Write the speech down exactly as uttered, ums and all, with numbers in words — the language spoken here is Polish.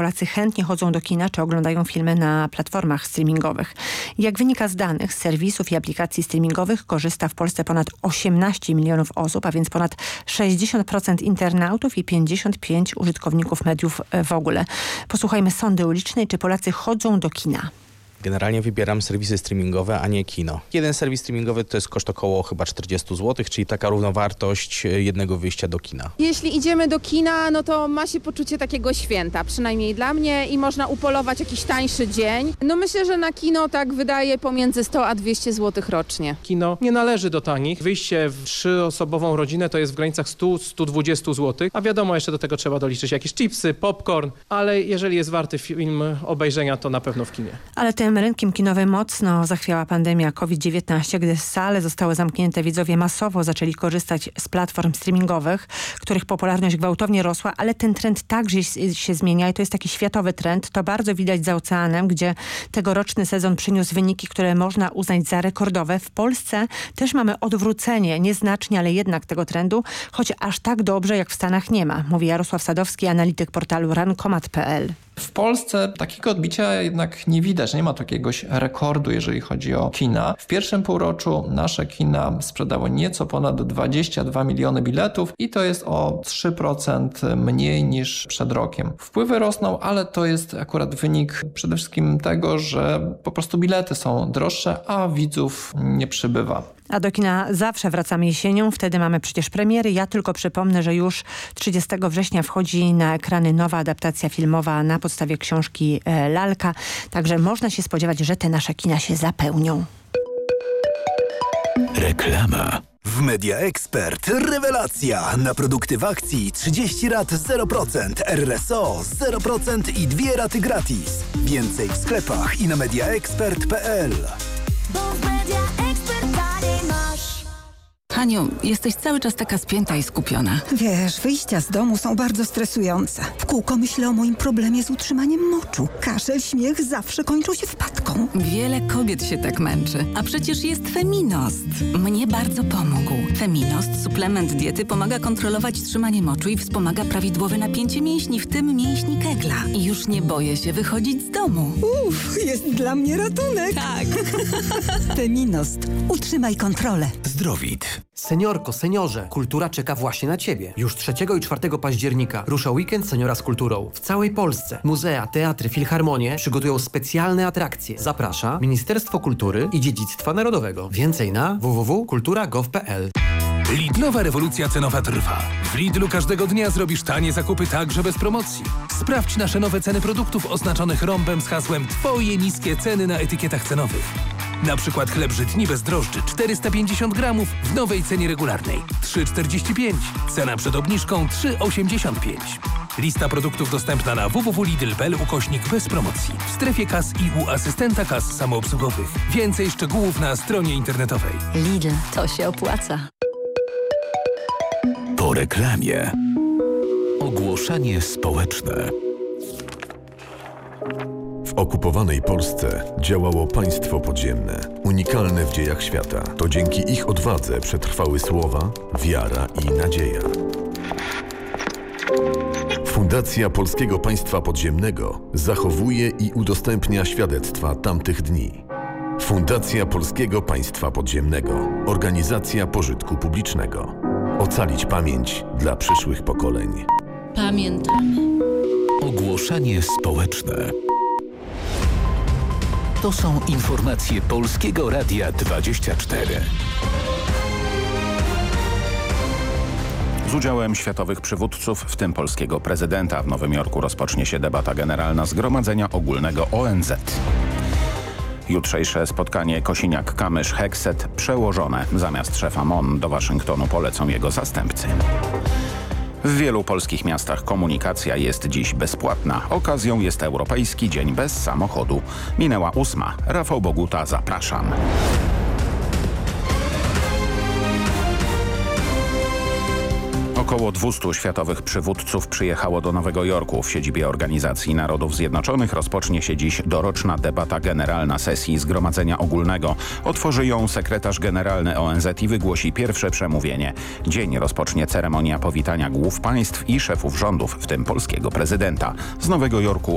Polacy chętnie chodzą do kina czy oglądają filmy na platformach streamingowych. Jak wynika z danych z serwisów i aplikacji streamingowych, korzysta w Polsce ponad osiemnaście milionów osób, a więc ponad sześćdziesiąt procent internautów i pięćdziesiąt pięć procent użytkowników mediów w ogóle. Posłuchajmy sondy ulicznej, czy Polacy chodzą do kina. Generalnie wybieram serwisy streamingowe, a nie kino. Jeden serwis streamingowy to jest koszt około chyba czterdzieści złotych, czyli taka równowartość jednego wyjścia do kina. Jeśli idziemy do kina, no to ma się poczucie takiego święta, przynajmniej dla mnie, i można upolować jakiś tańszy dzień. No myślę, że na kino tak wydaje pomiędzy sto a dwieście złotych rocznie. Kino nie należy do tanich. Wyjście w trzyosobową rodzinę to jest w granicach sto do stu dwudziestu złotych, a wiadomo, jeszcze do tego trzeba doliczyć jakieś chipsy, popcorn, ale jeżeli jest warty film obejrzenia, to na pewno w kinie. Ale tym rynkiem kinowym mocno zachwiała pandemia kowid dziewiętnaście, gdy sale zostały zamknięte. Widzowie masowo zaczęli korzystać z platform streamingowych, których popularność gwałtownie rosła, ale ten trend także się zmienia i to jest taki światowy trend. To bardzo widać za oceanem, gdzie tegoroczny sezon przyniósł wyniki, które można uznać za rekordowe. W Polsce też mamy odwrócenie, nieznacznie, ale jednak tego trendu, choć aż tak dobrze jak w Stanach nie ma, mówi Jarosław Sadowski, analityk portalu rankomat kropka p l. W Polsce takiego odbicia jednak nie widać, nie ma jakiegoś rekordu, jeżeli chodzi o kina. W pierwszym półroczu nasze kina sprzedały nieco ponad dwadzieścia dwa miliony biletów i to jest o trzy procent mniej niż przed rokiem. Wpływy rosną, ale to jest akurat wynik przede wszystkim tego, że po prostu bilety są droższe, a widzów nie przybywa. A do kina zawsze wracamy jesienią, wtedy mamy przecież premiery. Ja tylko przypomnę, że już trzydziestego września wchodzi na ekrany nowa adaptacja filmowa na podstawie książki Lalka. Także można się spodziewać, że te nasze kina się zapełnią. Reklama. W Media Expert rewelacja. Na produkty w akcji trzydzieści rat zero procent, R S O zero procent i dwie raty gratis. Więcej w sklepach i na media expert kropka p l. Haniu, jesteś cały czas taka spięta i skupiona. Wiesz, wyjścia z domu są bardzo stresujące. W kółko myślę o moim problemie z utrzymaniem moczu. Kaszel, śmiech zawsze kończą się wpadką. Wiele kobiet się tak męczy. A przecież jest Feminost. Mnie bardzo pomógł. Feminost, suplement diety, pomaga kontrolować trzymanie moczu i wspomaga prawidłowe napięcie mięśni, w tym mięśni kegla. I już nie boję się wychodzić z domu. Uff, jest dla mnie ratunek. Tak. Feminost. Utrzymaj kontrolę. Zdrowit. Seniorko, seniorze, kultura czeka właśnie na Ciebie. Już trzeciego i czwartego października rusza weekend seniora z kulturą. W całej Polsce muzea, teatry, filharmonie przygotują specjalne atrakcje. Zaprasza Ministerstwo Kultury i Dziedzictwa Narodowego. Więcej na w w w kropka kultura kropka gov kropka p l. Lidlowa rewolucja cenowa trwa. W Lidlu każdego dnia zrobisz tanie zakupy także bez promocji. Sprawdź nasze nowe ceny produktów oznaczonych rąbem z hasłem Twoje niskie ceny na etykietach cenowych. Na przykład chleb żytni bez drożdży czterysta pięćdziesiąt gramów w nowej cenie regularnej trzy czterdzieści pięć. Cena przed obniżką trzy osiemdziesiąt pięć. Lista produktów dostępna na w w w kropka lidl kropka p l ukośnik bez promocji. W strefie kas i u asystenta kas samoobsługowych. Więcej szczegółów na stronie internetowej. Lidl, to się opłaca. Po reklamie. Ogłoszenie społeczne. W okupowanej Polsce działało państwo podziemne, unikalne w dziejach świata. To dzięki ich odwadze przetrwały słowa, wiara i nadzieja. Fundacja Polskiego Państwa Podziemnego zachowuje i udostępnia świadectwa tamtych dni. Fundacja Polskiego Państwa Podziemnego. Organizacja pożytku publicznego. Ocalić pamięć dla przyszłych pokoleń. Pamiętamy. Ogłoszenie społeczne. To są informacje Polskiego Radia dwadzieścia cztery. Z udziałem światowych przywódców, w tym polskiego prezydenta, w Nowym Jorku rozpocznie się debata generalna Zgromadzenia Ogólnego O N Z. Jutrzejsze spotkanie Kosiniak-Kamysz-Hekset przełożone. Zamiast szefa M O N do Waszyngtonu polecą jego zastępcy. W wielu polskich miastach komunikacja jest dziś bezpłatna. Okazją jest Europejski Dzień Bez Samochodu. Minęła ósma. Rafał Boguta, zapraszam. Około dwustu światowych przywódców przyjechało do Nowego Jorku. W siedzibie Organizacji Narodów Zjednoczonych rozpocznie się dziś doroczna debata generalna sesji Zgromadzenia Ogólnego. Otworzy ją sekretarz generalny O N Z i wygłosi pierwsze przemówienie. Dzień rozpocznie ceremonia powitania głów państw i szefów rządów, w tym polskiego prezydenta. Z Nowego Jorku